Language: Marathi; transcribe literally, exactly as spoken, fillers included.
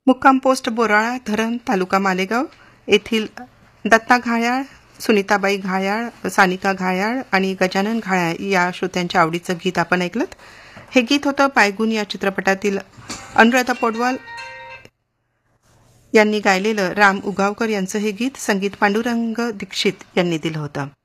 मुक्काम पोस्ट बोराळा धरण तालुका मालेगाव येथील दत्ता घायाळ, सुनीताबाई घायाळ, सानिका घायाळ आणि गजानन घायाळ या श्रोत्यांच्या आवडीचं गीत आपण ऐकलं. हे गीत होतं पायगुण या चित्रपटातील अनुराधा पौडवाल यांनी गायलेलं. राम उगावकर यांचं हे गीत संगीत पांडुरंग दीक्षित यांनी दिलं होतं.